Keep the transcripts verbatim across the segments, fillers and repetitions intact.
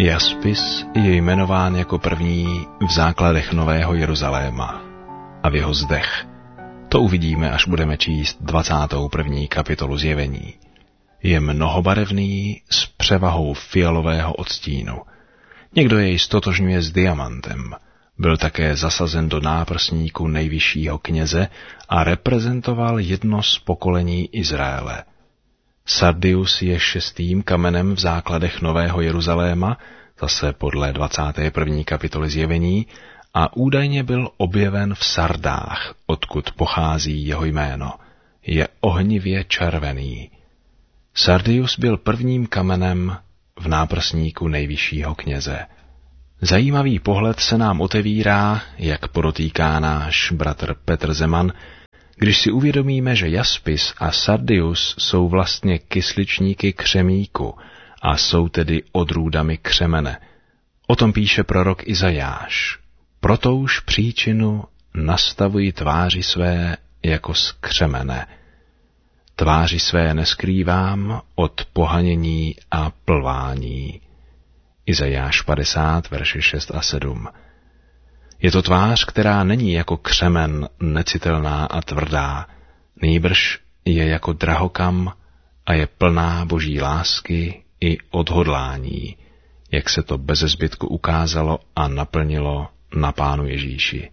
Jaspis je jmenován jako první v základech Nového Jeruzaléma a v jeho zdech. To uvidíme, až budeme číst dvacátou první kapitolu Zjevení. Je mnohobarevný s převahou fialového odstínu. Někdo jej stotožňuje s diamantem. Byl také zasazen do náprsníku nejvyššího kněze a reprezentoval jedno z pokolení Izraele. Sardius je šestým kamenem v základech Nového Jeruzaléma, zase podle dvacáté první kapitoly Zjevení, a údajně byl objeven v Sardách, odkud pochází jeho jméno. Je ohnivě červený. Sardius byl prvním kamenem v náprsníku nejvyššího kněze. Zajímavý pohled se nám otevírá, jak podotýká náš bratr Petr Zeman, když si uvědomíme, že jaspis a sardius jsou vlastně kysličníky křemíku a jsou tedy odrůdami křemene. O tom píše prorok Izajáš. Protouž příčinu nastavuji tváři své jako z křemene. Tváři své neskrývám od pohanění a plvání. Izajáš padesát, verše šest a sedm. Je to tvář, která není jako křemen necitelná a tvrdá, nýbrž je jako drahokam a je plná boží lásky i odhodlání, jak se to beze zbytku ukázalo a naplnilo na Pánu Ježíši.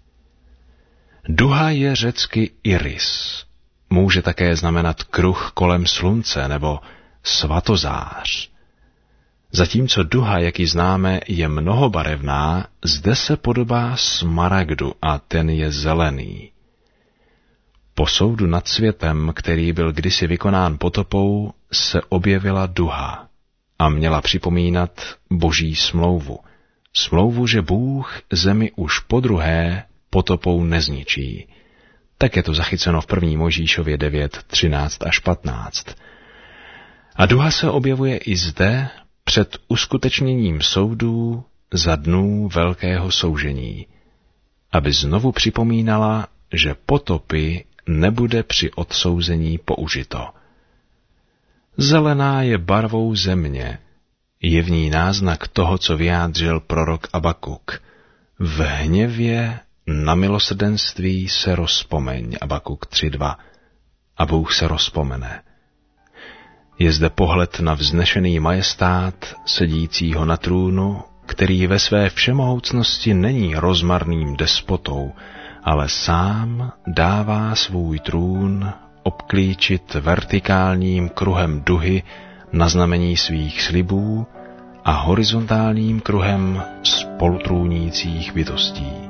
Duha je řecky iris. Může také znamenat kruh kolem slunce nebo svatozář. Zatímco duha, jak ji známe, je mnohobarevná, zde se podobá smaragdu a ten je zelený. Po soudu nad světem, který byl kdysi vykonán potopou, se objevila duha a měla připomínat boží smlouvu. Smlouvu, že Bůh zemi už podruhé potopou nezničí. Tak je to zachyceno v první Mojžíšově devět, třináct až patnáct. A duha se objevuje i zde, před uskutečněním soudů za dnů velkého soužení, aby znovu připomínala, že potopy nebude při odsouzení použito. Zelená je barvou země, je v ní náznak toho, co vyjádřil prorok Abakuk. V hněvě na milosrdenství se rozpomeň, Abakuk tři dva, a Bůh se rozpomene. Je zde pohled na vznešený majestát sedícího na trůnu, který ve své všemohoucnosti není rozmarným despotou, ale sám dává svůj trůn obklíčit vertikálním kruhem duhy na znamení svých slibů a horizontálním kruhem spolutrůnících bytostí.